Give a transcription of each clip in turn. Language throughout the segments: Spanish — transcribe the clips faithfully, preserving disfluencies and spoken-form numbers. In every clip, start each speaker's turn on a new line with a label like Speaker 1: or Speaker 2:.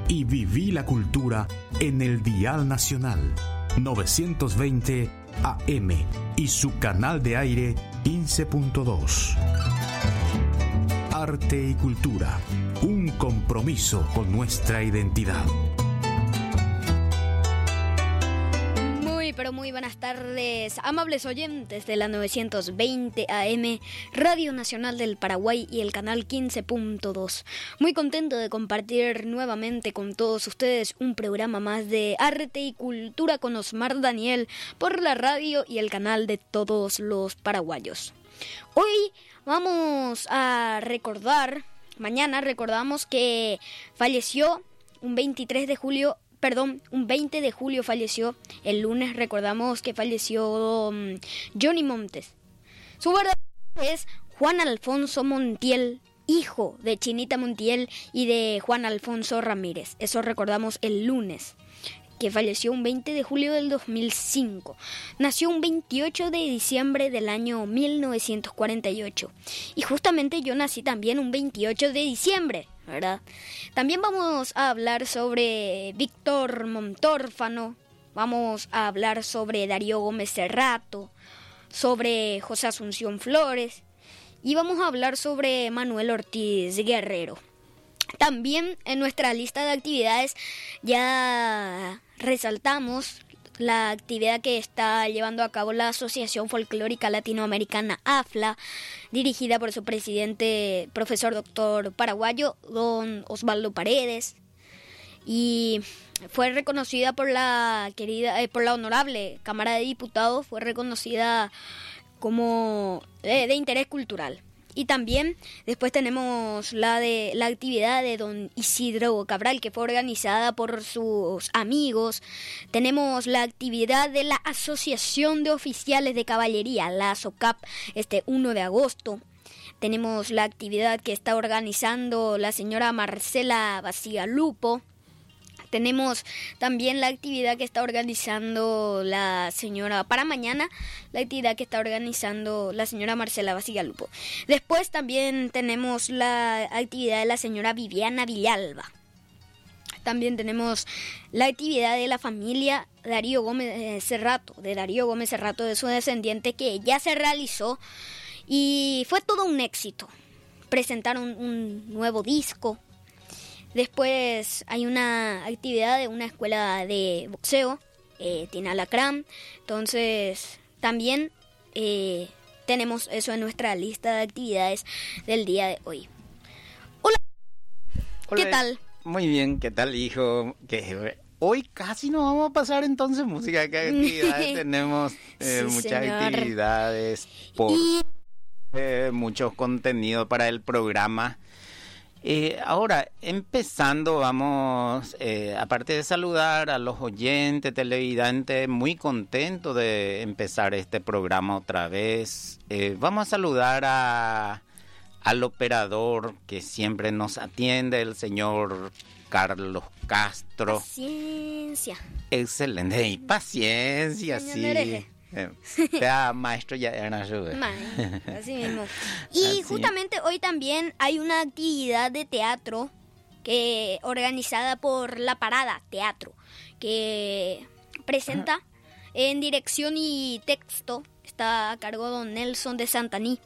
Speaker 1: y viví la cultura en el Dial Nacional novecientos veinte A M y su canal de aire quince punto dos. Arte y cultura, un compromiso con nuestra identidad.
Speaker 2: Muy, pero muy buenas tardes, amables oyentes de la novecientos veinte A M, Radio Nacional del Paraguay y el canal quince punto dos. Muy contento de compartir nuevamente con todos ustedes un programa más de arte y cultura con Osmar Daniel por la radio y el canal de todos los paraguayos. Hoy vamos a recordar, mañana recordamos que falleció un veintitrés de julio, perdón, un veinte de julio falleció, el lunes recordamos que falleció um, Johnny Montes. Su verdadero nombre es Juan Alfonso Montiel, hijo de Chinita Montiel y de Juan Alfonso Ramírez. Eso recordamos el lunes, que falleció un veinte de julio del dos mil cinco. Nació un veintiocho de diciembre del año mil novecientos cuarenta y ocho. Y justamente yo nací también un veintiocho de diciembre, ¿verdad? También vamos a hablar sobre Víctor Montórfano, vamos a hablar sobre Darío Gómez Cerrato, sobre José Asunción Flores y vamos a hablar sobre Manuel Ortiz Guerrero. También en nuestra lista de actividades ya resaltamos la actividad que está llevando a cabo la Asociación Folclórica Latinoamericana A F L A, dirigida por su presidente, profesor doctor paraguayo, don Osvaldo Paredes, y fue reconocida por la querida, eh, por la honorable Cámara de Diputados, fue reconocida como de, de interés cultural. Y también después tenemos la de la actividad de don Isidro Cabral, que fue organizada por sus amigos. Tenemos la actividad de la Asociación de Oficiales de Caballería, la ASOCAP, este uno de agosto. Tenemos la actividad que está organizando la señora Marcela Bacigalupo. Tenemos también la actividad que está organizando la señora, para mañana, la actividad que está organizando la señora Marcela Bacigalupo. Después también tenemos la actividad de la señora Viviana Villalba. También tenemos la actividad de la familia Darío Gómez Cerrato, de Darío Gómez Cerrato, de su descendiente, que ya se realizó y fue todo un éxito. Presentaron un nuevo disco. Después hay una actividad de una escuela de boxeo, eh, tiene alacrán. Entonces también eh, tenemos eso en nuestra lista de actividades del día de hoy. Hola,
Speaker 3: Hola.
Speaker 2: ¿Qué tal?
Speaker 3: Muy bien, ¿qué tal, hijo? Que hoy casi no vamos a pasar entonces música. ¿Qué actividades tenemos? Eh,
Speaker 2: Sí,
Speaker 3: muchas
Speaker 2: señor.
Speaker 3: actividades, por
Speaker 2: Y
Speaker 3: eh, mucho contenido para el programa. Eh, ahora, empezando, vamos, eh, aparte de saludar a los oyentes, televidentes, muy contento de empezar este programa otra vez. Eh, vamos a saludar a, al operador que siempre nos atiende, el señor Carlos Castro.
Speaker 2: paciencia.
Speaker 3: Excelente, y paciencia,
Speaker 2: Señor
Speaker 3: sí.
Speaker 2: Nereje.
Speaker 3: Eh, sea maestro ya era ayuda.
Speaker 2: Man, así mismo. Y
Speaker 3: Así.
Speaker 2: justamente hoy también hay una actividad de teatro que organizada por La Parada Teatro, que presenta en dirección y texto, está a cargo de don Nelson de Santaní,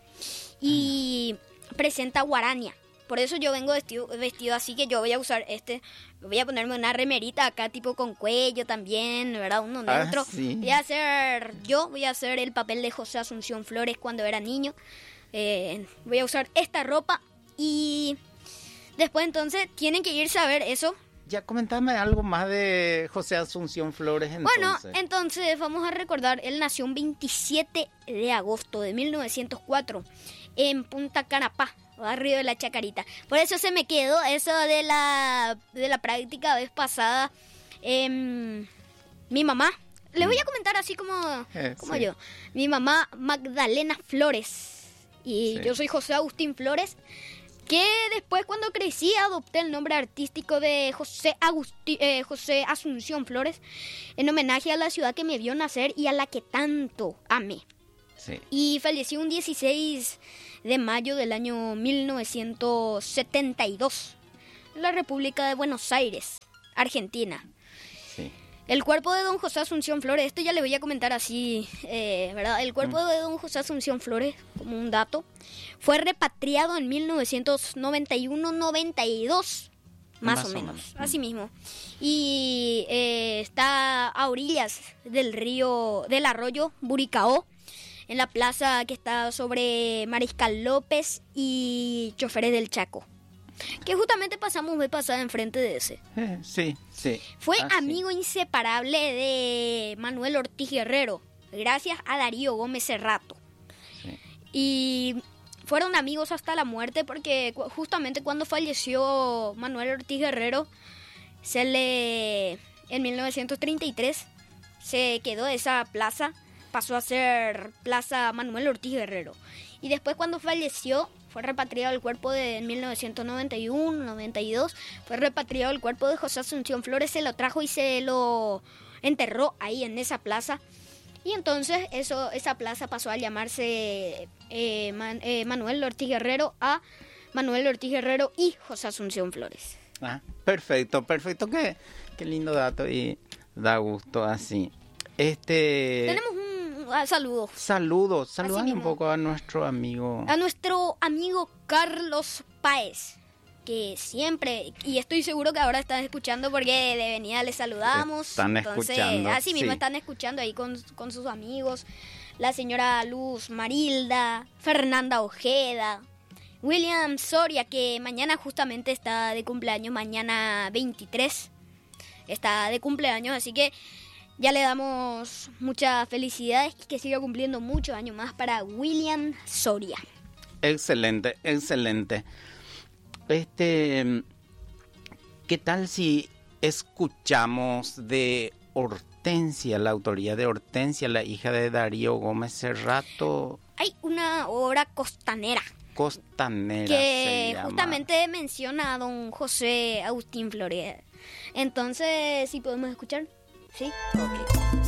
Speaker 2: y presenta Guarania. Por eso yo vengo vestido, vestido así, que yo voy a usar este, voy a ponerme una remerita acá tipo con cuello también, ¿verdad? Uno
Speaker 3: Ah,
Speaker 2: neutro.
Speaker 3: sí.
Speaker 2: Voy a hacer, yo voy a hacer el papel de José Asunción Flores cuando era niño. Eh, voy a usar esta ropa y después entonces tienen que irse a ver eso.
Speaker 3: Ya comentame algo más de José Asunción Flores entonces.
Speaker 2: Bueno, entonces vamos a recordar, él nació un veintisiete de agosto de mil novecientos cuatro en Punta Carapá, barrio de la Chacarita. Por eso se me quedó eso de la, de la práctica vez pasada. Eh, mi mamá, les voy a comentar así como,
Speaker 3: Eh,
Speaker 2: como
Speaker 3: sí.
Speaker 2: yo. Mi mamá Magdalena Flores y
Speaker 3: Sí.
Speaker 2: yo soy José Agustín Flores, que después cuando crecí adopté el nombre artístico de José, Agusti- eh, José Asunción Flores en homenaje a la ciudad que me vio nacer y a la que tanto amé.
Speaker 3: Sí.
Speaker 2: Y falleció un dieciséis de mayo del año mil novecientos setenta y dos en la República de Buenos Aires. Argentina.
Speaker 3: Sí.
Speaker 2: El cuerpo de don José Asunción Flores, esto ya le voy a comentar así, eh, ¿verdad? El cuerpo mm. de don José Asunción Flores, como un dato, fue repatriado en mil novecientos noventa y uno noventa y dos, más, más o menos, menos. así mismo. Y eh, está a orillas del río, del arroyo Buricao, en la plaza que está sobre Mariscal López y Choferes del Chaco. Que justamente pasamos vez pasada enfrente de ese.
Speaker 3: Eh, sí, sí.
Speaker 2: Fue
Speaker 3: ah,
Speaker 2: amigo
Speaker 3: sí.
Speaker 2: inseparable de Manuel Ortiz Guerrero, gracias a Darío Gómez Cerrato. Sí. Y fueron amigos hasta la muerte porque justamente cuando falleció Manuel Ortiz Guerrero, se le en mil novecientos treinta y tres se quedó esa plaza, pasó a ser Plaza Manuel Ortiz Guerrero. Y después cuando falleció, fue repatriado el cuerpo de en mil novecientos noventa y uno noventa y dos, fue repatriado el cuerpo de José Asunción Flores, se lo trajo y se lo enterró ahí en esa plaza. Y entonces eso, esa plaza pasó a llamarse eh, Man, eh, Manuel Ortiz Guerrero a Manuel Ortiz Guerrero y José Asunción Flores.
Speaker 3: Ah, perfecto, perfecto, qué, qué lindo dato y da gusto así. Este...
Speaker 2: Tenemos un uh, saludo.
Speaker 3: Saludos, saludan un poco a nuestro amigo.
Speaker 2: A nuestro amigo Carlos Páez, que siempre, y estoy seguro que ahora están escuchando porque de venida les saludamos.
Speaker 3: Están
Speaker 2: Entonces,
Speaker 3: escuchando.
Speaker 2: Así mismo
Speaker 3: sí.
Speaker 2: están escuchando ahí con, con sus amigos. La señora Luz Marilda, Fernanda Ojeda, William Soria, que mañana justamente está de cumpleaños, mañana veintitrés está de cumpleaños, así que ya le damos muchas felicidades y que siga cumpliendo muchos años más para William Soria.
Speaker 3: Excelente, excelente. Este, ¿qué tal si escuchamos de Hortensia, la autoría de Hortensia, la hija de Darío Gómez Cerrato?
Speaker 2: Hay una obra costanera.
Speaker 3: Costanera
Speaker 2: que
Speaker 3: se llama.
Speaker 2: Justamente menciona a don José Agustín Flores. Entonces, ¿sí podemos escuchar? ¿Sí? Ok.